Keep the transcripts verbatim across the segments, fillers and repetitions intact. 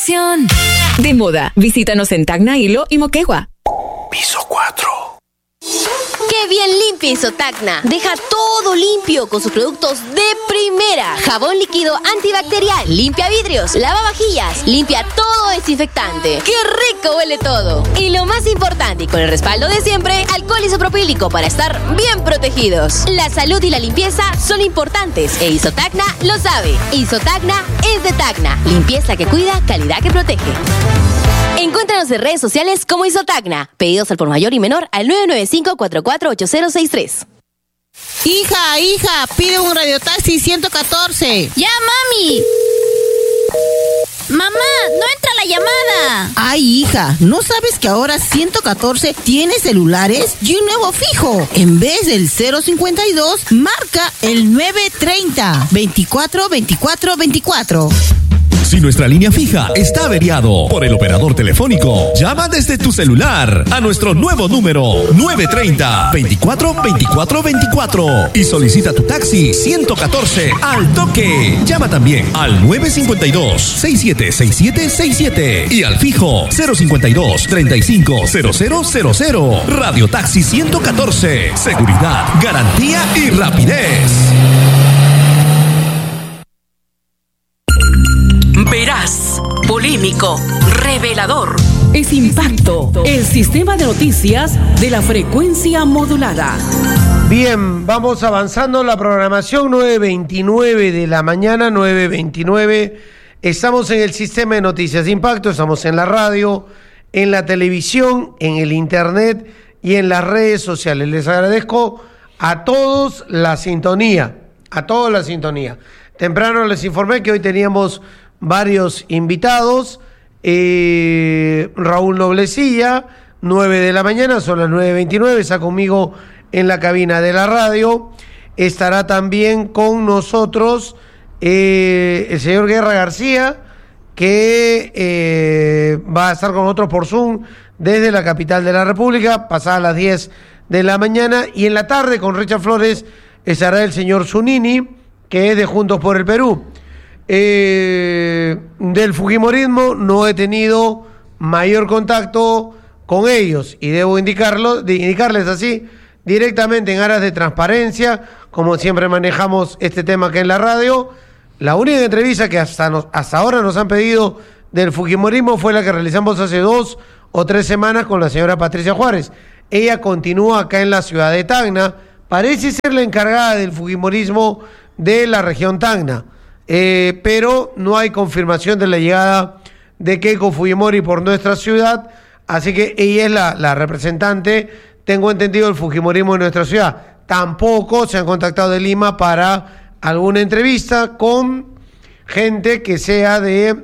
emoción. De moda, visítanos en Tacna, Hilo y Moquegua. Piso cuatro. ¡Qué bien limpia Isotacna! Deja todo limpio con sus productos de primera. Jabón líquido antibacterial, limpia vidrios, lava vajillas, limpia todo desinfectante. ¡Qué rico huele todo! Y lo más importante, y con el respaldo de siempre, alcohol isopropílico para estar bien protegidos. La salud y la limpieza son importantes e Isotacna lo sabe. Isotacna es de Tacna. Limpieza que cuida, calidad que protege. Encuéntranos en redes sociales como Isotacna. Pedidos al por mayor y menor al nueve nueve cinco, cuatro cuatro ocho cero seis tres. Hija, hija, pide un radiotaxi ciento catorce. ¡Ya, mami! ¡Mamá, no entra la llamada! Ay, hija, ¿no sabes que ahora ciento catorce tiene celulares y un nuevo fijo? En vez del cero cincuenta y dos, marca el nueve treinta, veinticuatro veinticuatro veinticuatro. Si nuestra línea fija está averiado por el operador telefónico, llama desde tu celular a nuestro nuevo número nueve treinta, veinticuatro veinticuatro veinticuatro y solicita tu taxi ciento catorce al toque. Llama también al nueve cincuenta y dos, sesenta y siete sesenta y siete sesenta y siete y al fijo cero cincuenta y dos, treinta y cinco cero cero cero cero. Radio Taxi ciento catorce. Seguridad, garantía y rapidez. Veraz, polémico, revelador. Es Impacto, el sistema de noticias de la frecuencia modulada. Bien, vamos avanzando la programación. Nueve veintinueve de la mañana, nueve veintinueve. Estamos en el sistema de noticias de Impacto, estamos en la radio, en la televisión, en el internet y en las redes sociales. Les agradezco a todos la sintonía, a todos la sintonía. Temprano les informé que hoy teníamos varios invitados. eh, Raúl Noblecilla, nueve de la mañana, son las nueve veintinueve, está conmigo en la cabina de la radio. Estará también con nosotros eh, el señor Guerra García, que eh, va a estar con nosotros por Zoom desde la capital de la República, pasadas las diez de la mañana, y en la tarde con Richard Flores estará el señor Zunini, que es de Juntos por el Perú. Eh, del fujimorismo no he tenido mayor contacto con ellos y debo indicarlo, de indicarles así directamente en aras de transparencia, como siempre manejamos este tema que en la radio. La única entrevista que hasta, nos, hasta ahora nos han pedido del fujimorismo fue la que realizamos hace dos o tres semanas con la señora Patricia Juárez. Ella continúa acá en la ciudad de Tacna, parece ser la encargada del fujimorismo de la región Tacna. Eh, pero no hay confirmación de la llegada de Keiko Fujimori por nuestra ciudad, así que ella es la, la representante, tengo entendido, del fujimorismo en nuestra ciudad. Tampoco se han contactado de Lima para alguna entrevista con gente que sea de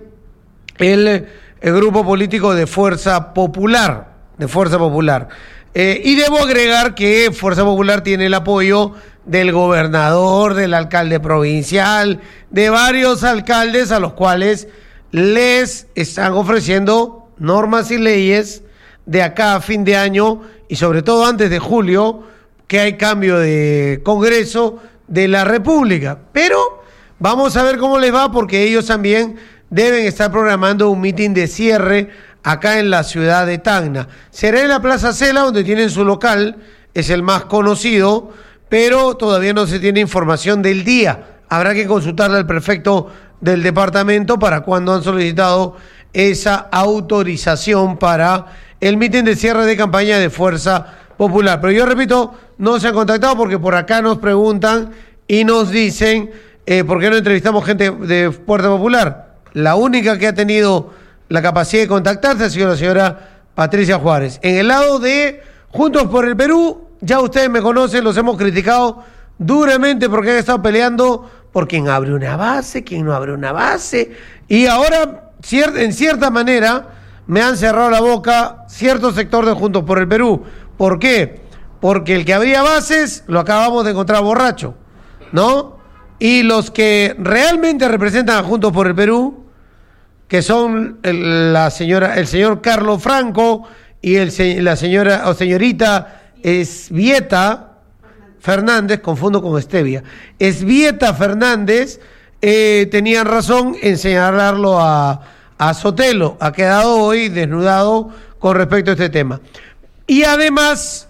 el, el grupo político de Fuerza Popular, de Fuerza Popular. Eh, y debo agregar que Fuerza Popular tiene el apoyo del gobernador, del alcalde provincial, de varios alcaldes a los cuales les están ofreciendo normas y leyes de acá a fin de año y sobre todo antes de julio, que hay cambio de Congreso de la República. Pero vamos a ver cómo les va, porque ellos también deben estar programando un mitin de cierre acá en la ciudad de Tacna. Será en la Plaza Cela, donde tienen su local, es el más conocido, pero todavía no se tiene información del día. Habrá que consultarle al prefecto del departamento para cuando han solicitado esa autorización para el mitin de cierre de campaña de Fuerza Popular. Pero yo repito, no se han contactado porque por acá nos preguntan y nos dicen eh, ¿por qué no entrevistamos gente de Fuerza Popular? La única que ha tenido la capacidad de contactarse ha sido la señora Patricia Juárez. En el lado de Juntos por el Perú, ya ustedes me conocen, los hemos criticado duramente porque han estado peleando por quién abre una base, quién no abre una base, y ahora, en cierta manera, me han cerrado la boca cierto sector de Juntos por el Perú. ¿Por qué? Porque el que abría bases lo acabamos de encontrar borracho, ¿no? Y los que realmente representan a Juntos por el Perú, que son el, la señora, el señor Carlos Franco y el, la señora o señorita Esbieta Fernández, confundo con Estevia, Esbieta Fernández, eh, tenían razón en señalarlo a, a Sotelo. Ha quedado hoy desnudado con respecto a este tema. Y además,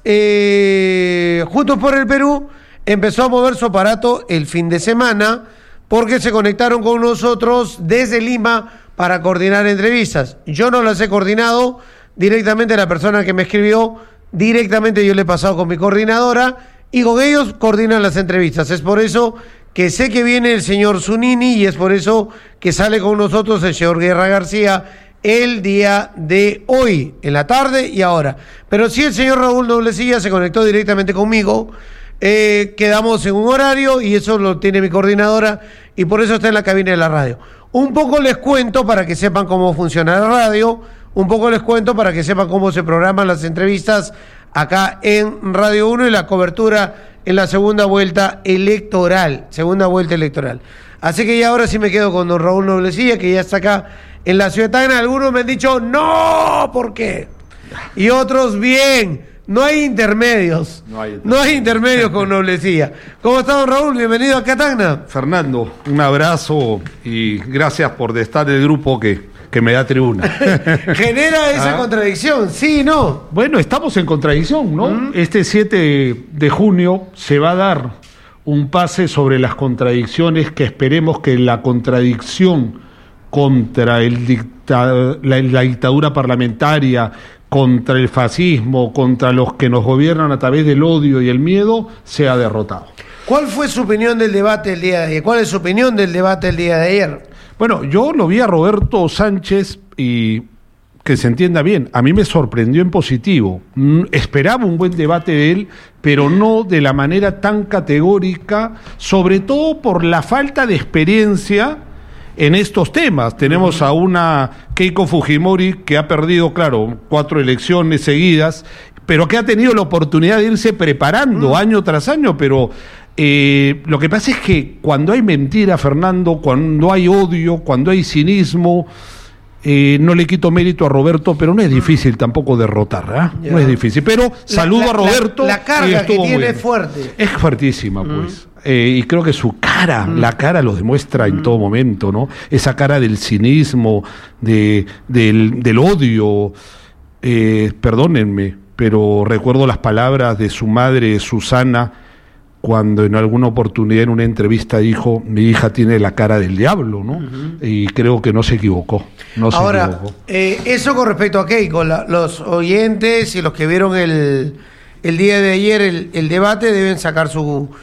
eh, Juntos por el Perú empezó a mover su aparato el fin de semana porque se conectaron con nosotros desde Lima para coordinar entrevistas. Yo no las he coordinado, directamente la persona que me escribió, directamente yo le he pasado con mi coordinadora y con ellos coordinan las entrevistas. Es por eso que sé que viene el señor Zunini y es por eso que sale con nosotros el señor Guerra García el día de hoy, en la tarde y ahora. Pero sí, el señor Raúl Noblecilla se conectó directamente conmigo, eh, quedamos en un horario y eso lo tiene mi coordinadora y por eso está en la cabina de la radio. Un poco les cuento para que sepan cómo funciona la radio, un poco les cuento para que sepan cómo se programan las entrevistas acá en Radio uno y la cobertura en la segunda vuelta electoral, segunda vuelta electoral. Así que ya ahora sí me quedo con don Raúl Noblecilla, que ya está acá en la ciudad de Tacna. Algunos me han dicho, no, ¿por qué? Y otros, bien, no hay intermedios, no hay, no hay intermedios con Noblecilla. ¿Cómo está don Raúl? Bienvenido acá a Tacna. Fernando, un abrazo y gracias por estar en el grupo que... que me da tribuna. Genera esa ¿Ah? contradicción, sí, ¿no? Bueno, estamos en contradicción, ¿no? ¿Mm? Este siete de junio se va a dar un pase sobre las contradicciones que esperemos que la contradicción contra el dicta, la, la dictadura parlamentaria, contra el fascismo, contra los que nos gobiernan a través del odio y el miedo, sea derrotado. ¿Cuál fue su opinión del debate el día de ayer? ¿Cuál es su opinión del debate el día de ayer? Bueno, yo lo vi a Roberto Sánchez y que se entienda bien, a mí me sorprendió en positivo. Esperaba un buen debate de él, pero no de la manera tan categórica, sobre todo por la falta de experiencia en estos temas. Tenemos a una Keiko Fujimori que ha perdido, claro, cuatro elecciones seguidas, pero que ha tenido la oportunidad de irse preparando mm. año tras año, pero... Eh, lo que pasa es que cuando hay mentira, Fernando, cuando hay odio, cuando hay cinismo, eh, no le quito mérito a Roberto, pero no es difícil tampoco derrotar, ¿eh? No es difícil, pero saludo la, la, a Roberto. La, la carga que tiene es fuerte. Es fuertísima, pues. Mm. Eh, y creo que su cara, mm. la cara lo demuestra mm. en todo momento, ¿no? Esa cara del cinismo, de, del, del odio. Eh, perdónenme, pero recuerdo las palabras de su madre, Susana, cuando en alguna oportunidad en una entrevista dijo, mi hija tiene la cara del diablo, ¿no? Uh-huh. Y creo que no se equivocó. No Ahora, se equivocó. Eh, eso con respecto a Keiko, la, los oyentes y los que vieron el, el día de ayer el, el debate deben sacar su